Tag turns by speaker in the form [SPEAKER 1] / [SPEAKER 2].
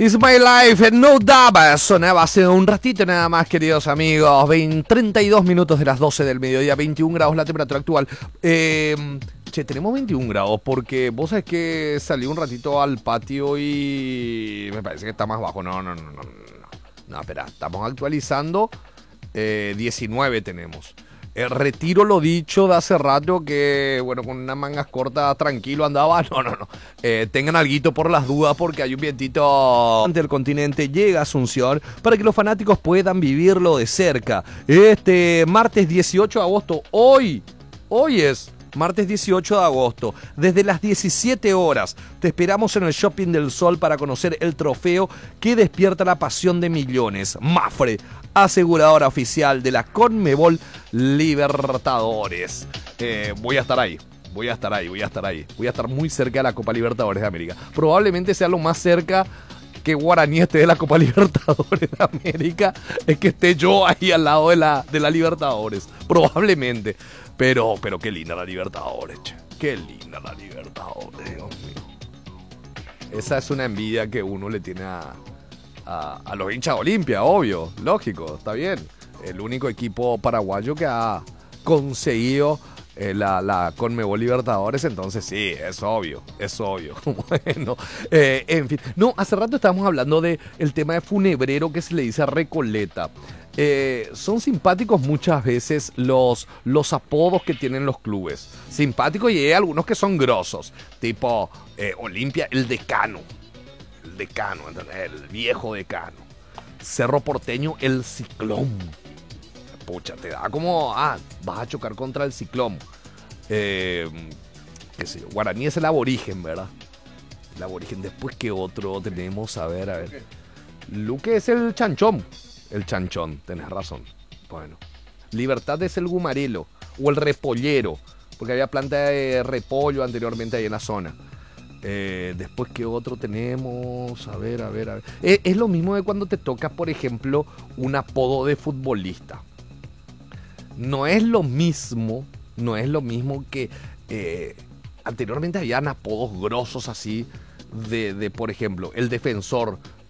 [SPEAKER 1] It's my life, no daba. Sonaba hace un ratito nada más, queridos amigos. 32 minutos de las 12 del mediodía, 21 grados la temperatura actual. Che, tenemos 21 grados porque vos sabés que salí un ratito al patio y me parece que está más bajo. No, espera, estamos actualizando. 19 tenemos. Retiro lo dicho de hace rato que, bueno, con unas mangas cortas tranquilo andaba. No. Tengan alguito por las dudas porque hay un vientito ante el continente. Llega a Asunción para que los fanáticos puedan vivirlo de cerca. Este martes 18 de agosto, hoy es martes 18 de agosto, desde las 17 horas, te esperamos en el Shopping del Sol para conocer el trofeo que despierta la pasión de millones. Mapfre, aseguradora oficial de la Conmebol Libertadores. Voy a estar ahí. Voy a estar muy cerca de la Copa Libertadores de América. Probablemente sea lo más cerca que Guaraní esté de la Copa Libertadores de América, es que esté yo ahí al lado de la Libertadores. Probablemente. Pero qué linda la Libertadores, che. Qué linda la Libertadores, Dios mío. Esa es una envidia que uno le tiene a los hinchas de Olimpia, obvio. Lógico, está bien. El único equipo paraguayo que ha conseguido la Conmebol Libertadores, entonces sí, es obvio. Bueno, en fin. No, hace rato estábamos hablando del tema de funebrero que se le dice a Recoleta. Son simpáticos muchas veces los apodos que tienen los clubes. Simpáticos, y hay algunos que son grosos. Tipo Olimpia, el decano, ¿entendés? El viejo decano. Cerro Porteño, el ciclón. Pucha, te da como, vas a chocar contra el ciclón. Qué sé yo, Guaraní es el aborigen, ¿verdad? El aborigen. Después, ¿qué otro tenemos? A ver. Luque es el chanchón. El chanchón, tenés razón. Bueno. Libertad es el gumarelo o el repollero, porque había planta de repollo anteriormente ahí en la zona. Después, ¿qué otro tenemos? A ver. Es lo mismo de cuando te toca, por ejemplo, un apodo de futbolista. No es lo mismo que anteriormente habían apodos grosos así de por ejemplo, el defensor